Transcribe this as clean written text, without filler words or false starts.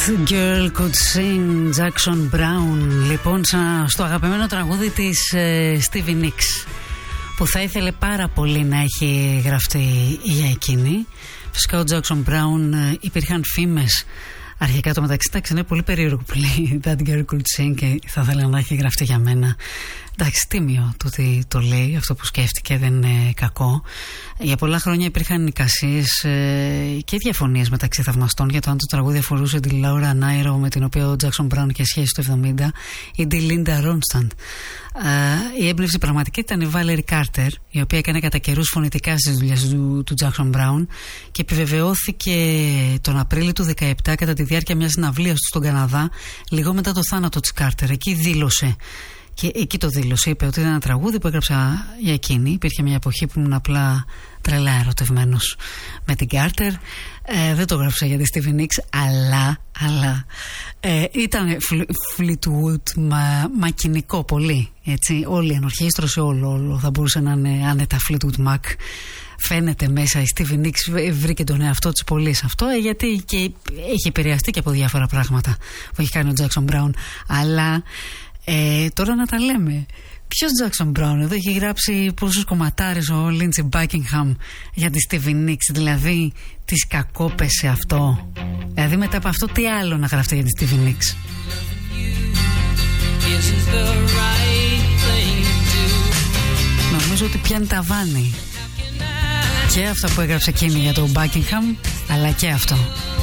Girl Could Sing, Jackson Brown. Λοιπόν, στο αγαπημένο τραγούδι της Stevie Nicks, που θα ήθελε πάρα πολύ να έχει γραφτεί για εκείνη. Φυσικά ο Jackson Brown, υπήρχαν φήμες αρχικά το μεταξύ. Εντάξει, είναι πολύ περίεργο που λέει That Girl Could Sing και θα ήθελα να έχει γραφτεί για μένα. Εντάξει, τίμιο το ότι το λέει, αυτό που σκέφτηκε δεν είναι κακό. Για πολλά χρόνια υπήρχαν εικασίες και διαφωνίες μεταξύ θαυμαστών για το αν το τραγούδι αφορούσε τη Λάουρα Νάιρο, με την οποία ο Jackson Brown είχε σχέση το 70, ή τη Λίντα Ρόνσταντ. Η έμπνευση πραγματική ήταν η Βάλερη Κάρτερ, η οποία έκανε κατά καιρούς φωνητικά στις δουλειές του Jackson Brown και επιβεβαιώθηκε τον Απρίλιο του 2017 κατά τη διάρκεια μιας συναυλίας του στον Καναδά, λίγο μετά το θάνατο της Κάρτερ. Εκεί δήλωσε. Και εκεί το δήλωσε, είπε ότι ήταν ένα τραγούδι που έγραψα για εκείνη. Υπήρχε μια εποχή που ήμουν απλά τρελά ερωτευμένος με την Κάρτερ. Δεν το έγραψα για τη Stevie Nicks, αλλά ήταν Fleetwood, μακινικό πολύ. Έτσι. Όλη η ενορχήστρωση, όλο θα μπορούσε να είναι άνετα Fleetwood Mac. Φαίνεται μέσα η Stevie Nicks βρήκε τον εαυτό της πολύ σε αυτό, γιατί και έχει επηρεαστεί και από διάφορα πράγματα που έχει κάνει ο Jackson Brown. Αλλά τώρα να τα λέμε. Ποιος Jackson Brown εδώ έχει γράψει πόσους κομματάρες ο Lindsey Buckingham για τη Stevie Nicks, δηλαδή της κακόπεσε αυτό. Δηλαδή μετά από αυτό τι άλλο να γραφτεί για τη Stevie Nicks. Νομίζω ότι πιάνει ταβάνι και αυτό που έγραψε εκείνη για τον Buckingham, αλλά και αυτό.